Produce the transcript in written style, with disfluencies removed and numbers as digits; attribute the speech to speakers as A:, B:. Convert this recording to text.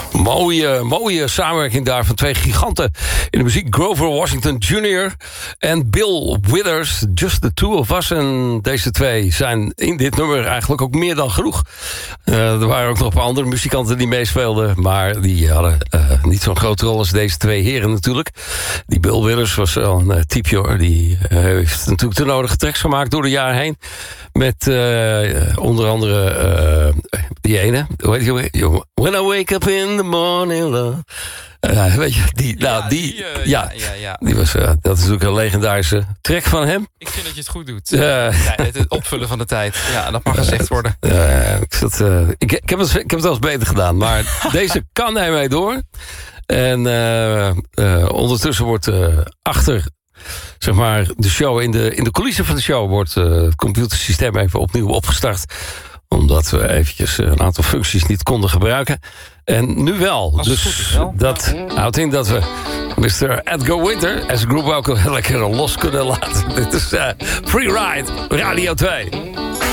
A: Mooie samenwerking daar van twee giganten in de muziek. Grover Washington Jr. en Bill Withers. Just the two of us. En deze twee zijn in dit nummer eigenlijk ook meer dan genoeg. Er waren ook nog een paar andere muzikanten die meespeelden. Maar die hadden niet zo'n grote rol als deze twee heren natuurlijk. Die Bill Withers was wel een type hoor. Die heeft natuurlijk de nodige tracks gemaakt door de jaren heen. Met onder andere die ene. Hoe heet die? When I wake up in the morning, love. Weet je, die was, dat is natuurlijk een legendarische track van hem.
B: Ik vind dat je het goed doet. Het opvullen van de tijd. Ja, dat mag gezegd worden.
A: Ik heb het wel eens beter gedaan, maar deze kan hij mee door. En ondertussen wordt achter zeg maar de show, in de coulissen van de show wordt het computersysteem even opnieuw opgestart. Omdat we eventjes een aantal functies niet konden gebruiken. En nu wel.
B: Als het goed is wel.
A: Dat houdt in dat we Mr. Edgar Winter als groep ook lekker los kunnen laten. Dit is Free Ride, Radio 2.